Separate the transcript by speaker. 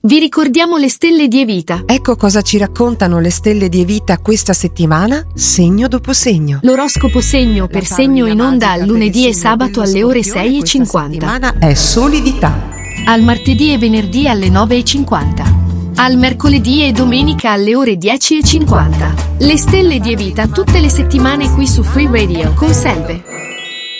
Speaker 1: Vi ricordiamo le stelle di Evita.
Speaker 2: Ecco cosa ci raccontano le stelle di Evita questa settimana, segno dopo segno.
Speaker 1: L'oroscopo segno per segno in onda al lunedì e sabato alle ore 6:50.
Speaker 2: Settimana è solidità.
Speaker 1: Al martedì e venerdì alle 9:50. Al mercoledì e domenica alle ore 10:50. Le stelle di Evita tutte le settimane qui su Free Radio con Selve.